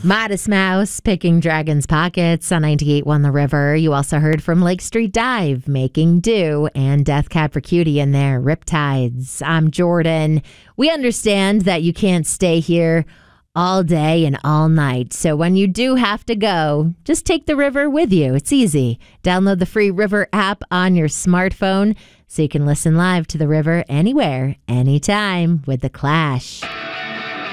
Modest Mouse picking Dragon's Pockets on 98.1 The River. You also heard from Lake Street Dive, Making Do, and Death Cab for Cutie in their Riptides. I'm Jordan. We understand that you can't stay here all day and all night. So when you do have to go, just take the river with you. It's easy. Download the free River app on your smartphone so you can listen live to the river anywhere, anytime with The Clash.